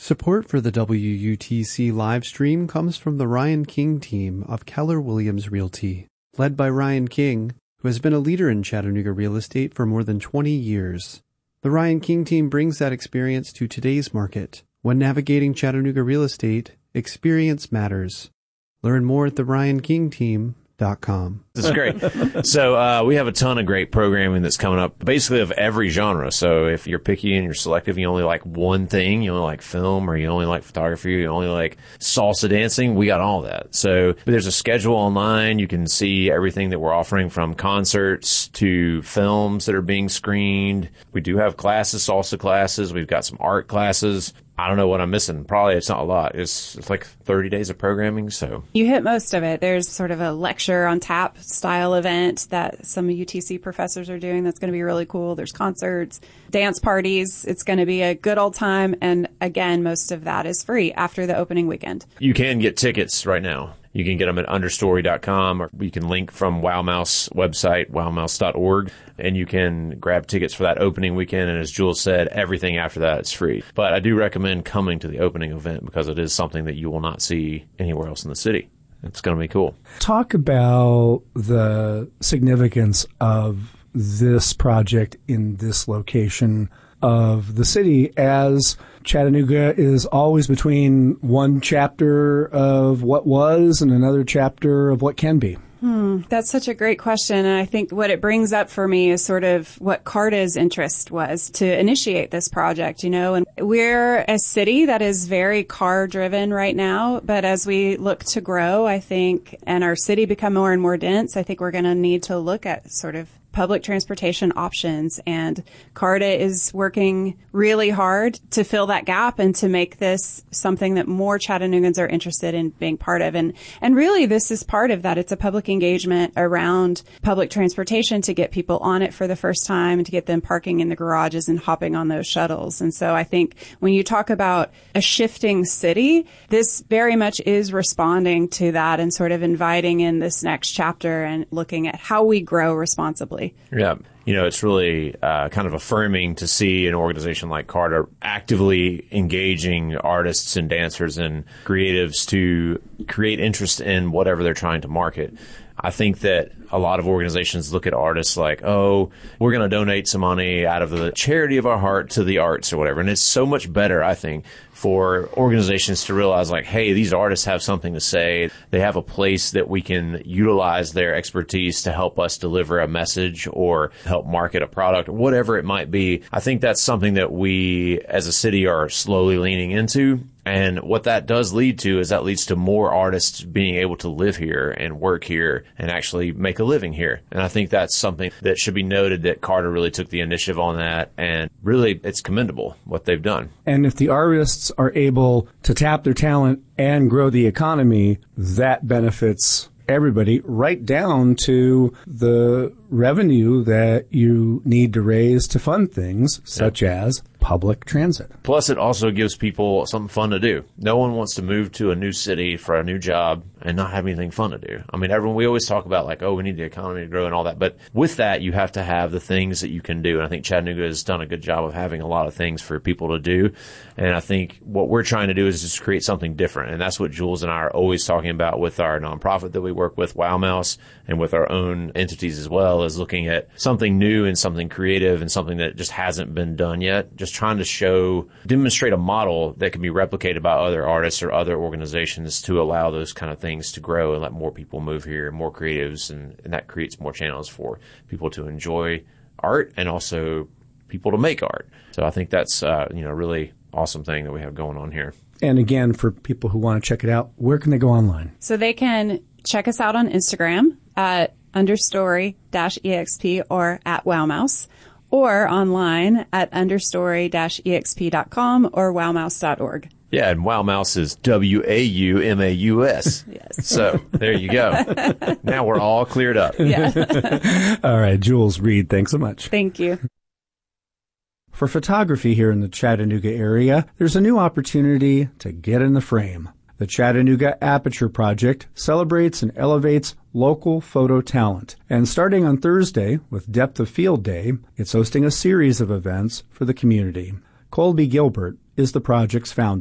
Support for the WUTC live stream comes from the Ryan King team of Keller Williams Realty, led by Ryan King, who has been a leader in Chattanooga real estate for more than 20 years. The Ryan King team brings that experience to today's market. When navigating Chattanooga real estate, experience matters. Learn more at theryankingteam.com. This is great. So we have a ton of great programming that's coming up, basically of every genre. So if you're picky and you're selective, you only like one thing, you only like film, or you only like photography, you only like salsa dancing, we got all that. So there's a schedule online. You can see everything that we're offering, from concerts to films that are being screened. We do have classes, salsa classes. We've got some art classes. I don't know what I'm missing. Probably it's not a lot. It's like 30 days of programming. So you hit most of it. There's sort of a lecture on tap style event that some UTC professors are doing that's going to be really cool. There's concerts, dance parties. It's going to be a good old time. And again, most of that is free after the opening weekend. You can get tickets right now. You can get them at understory.com, or you can link from WowMouse website, wowmouse.org, and you can grab tickets for that opening weekend. And as Jules said, everything after that is free. But I do recommend coming to the opening event because it is something that you will not see anywhere else in the city. It's going to be cool. Talk about the significance of this project in this location of the city, as Chattanooga is always between one chapter of what was and another chapter of what can be. That's such a great question. And I think what it brings up for me is sort of what CARTA's interest was to initiate this project, and we're a city that is very car driven right now. But as we look to grow, I think, and our city become more and more dense, I think we're going to need to look at sort of public transportation options. And CARTA is working really hard to fill that gap and to make this something that more Chattanoogans are interested in being part of. And really, this is part of that. It's a public engagement around public transportation to get people on it for the first time and to get them parking in the garages and hopping on those shuttles. And so I think when you talk about a shifting city, this very much is responding to that and sort of inviting in this next chapter and looking at how we grow responsibly. Yeah. It's really kind of affirming to see an organization like CARTA actively engaging artists and dancers and creatives to create interest in whatever they're trying to market. I think that a lot of organizations look at artists like, oh, we're going to donate some money out of the charity of our heart to the arts or whatever. And it's so much better, I think, for organizations to realize, like, hey, these artists have something to say. They have a place that we can utilize their expertise to help us deliver a message or help market a product, whatever it might be. I think that's something that we as a city are slowly leaning into. And what that does lead to is that leads to more artists being able to live here and work here and actually make a living here. And I think that's something that should be noted, that CARTA really took the initiative on that. And really, it's commendable what they've done. And if the artists are able to tap their talent and grow the economy, that benefits everybody, right down to the revenue that you need to raise to fund things such as public transit. Plus, it also gives people something fun to do. No one wants to move to a new city for a new job and not have anything fun to do. I mean, we always talk about, like, oh, we need the economy to grow and all that. But with that, you have to have the things that you can do. And I think Chattanooga has done a good job of having a lot of things for people to do. And I think what we're trying to do is just create something different. And that's what Jules and I are always talking about with our nonprofit that we work with, WowMouse, and with our own entities as well, is looking at something new and something creative and something that just hasn't been done yet. Just trying to demonstrate a model that can be replicated by other artists or other organizations to allow those kind of things to grow and let more people move here, more creatives, and that creates more channels for people to enjoy art and also people to make art. So I think that's a really awesome thing that we have going on here. And again, for people who want to check it out, where can they go online? So they can check us out on Instagram at understory-exp or at WowMouse, or online at understory-exp.com or wowmouse.org. Yeah, and WowMouse is WAUMAUS. Yes. So there you go. Now we're all cleared up. Yeah. All right, Jules Reed, thanks so much. Thank you. For photography here in the Chattanooga area, there's a new opportunity to get in the frame. The Chattanooga Aperture Project celebrates and elevates local photo talent. And starting on Thursday with Depth of Field Day, it's hosting a series of events for the community. Colby Gilbert is the project's founder.